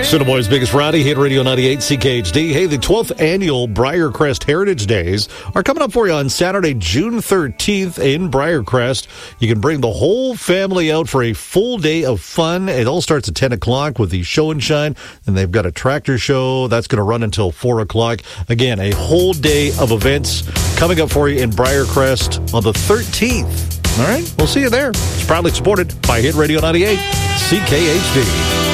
Cinnamoy's Biggest Friday, Hit Radio 98 CKHD. Hey, the 12th annual Briarcrest Heritage Days are coming up for you on Saturday, June 13th in Briarcrest. You can bring the whole family out for a full day of fun. It all starts at 10 o'clock with the show and shine, and they've got a tractor show that's going to run until 4 o'clock. Again, a whole day of events coming up for you in Briarcrest on the 13th. All right, we'll see you there. It's proudly supported by Hit Radio 98 CKHD.